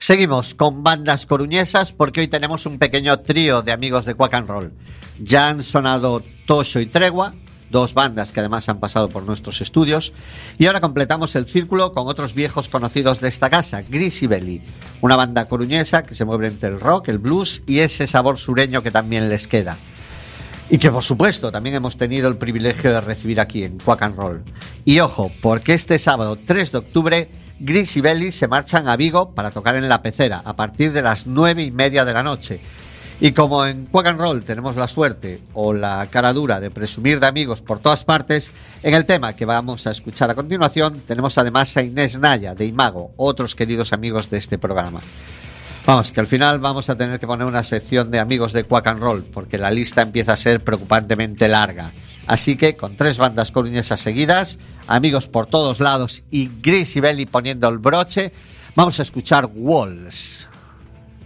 Seguimos con bandas coruñesas porque hoy tenemos un pequeño trío de amigos de Quack and Roll. Ya han sonado Toxo y Tregua, dos bandas que además han pasado por nuestros estudios, y ahora completamos el círculo con otros viejos conocidos de esta casa, Greasy Belly, una banda coruñesa que se mueve entre el rock, el blues y ese sabor sureño que también les queda. Y que por supuesto también hemos tenido el privilegio de recibir aquí en Quack and Roll. Y ojo, porque este sábado 3 de octubre Greasy Belly se marchan a Vigo para tocar en La Pecera a partir de las 9:30 de la noche. Y como en Quack and Roll tenemos la suerte o la cara dura de presumir de amigos por todas partes, en el tema que vamos a escuchar a continuación tenemos además a Inés Naya de Imago, otros queridos amigos de este programa. Vamos, que al final vamos a tener que poner una sección de amigos de Quack and Roll porque la lista empieza a ser preocupantemente larga. Así que con 3 bandas coruñesas seguidas, amigos por todos lados y Greasy Belly poniendo el broche, vamos a escuchar Walls.